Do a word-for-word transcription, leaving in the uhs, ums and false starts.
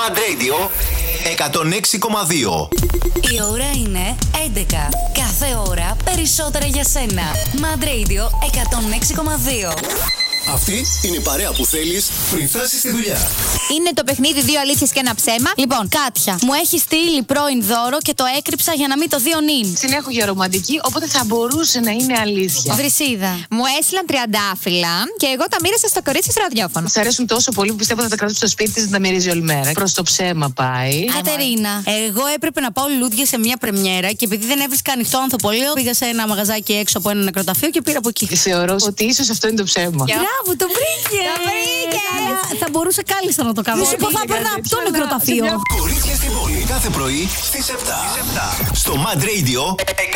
Mad Radio εκατόν έξι κόμμα δύο. Η ώρα είναι έντεκα. Κάθε ώρα περισσότερα για σένα. Mad Radio εκατόν έξι κόμμα δύο. Αυτή είναι η παρέα που θέλεις πριν φτάσεις στη δουλειά. Είναι το παιχνίδι δύο αλήθειες και ένα ψέμα. Λοιπόν, Κάτια, μου έχει στείλει πρώην δώρο και το έκρυψα για να μην το δει ο νυν. Την έχω για ρομαντική, οπότε θα μπορούσε να είναι αλήθεια. Βρυσίδα, μου έστειλαν τριαντάφυλλα και εγώ τα μοίρασα στο κορίτσι στο ραδιόφωνο. Σ' αρέσουν τόσο πολύ που πιστεύω θα τα κρατήσω στο σπίτι της να τα μυρίζει όλη μέρα. Προς το ψέμα πάει. Κατερίνα, Εγώ έπρεπε να πάω λούδια σε μια πρεμιέρα και επειδή δεν έβρισκα ανοιχτό ανθοπολείο, πήγα σε ένα μαγαζάκι έξω από ένα νεκροταφείο και πήρα από εκεί. Θεωρώ ότι ίσως αυτό είναι το ψέμα. Μπράβο, το βρήκε! Το βρήκε! Θα μπορούσε κάλλιστα να το κάνω. Σου πω, θα έπαιρνα από το νεκροταφείο. Κορίτσια στην πόλη κάθε πρωί στις επτά. Στο Mad Radio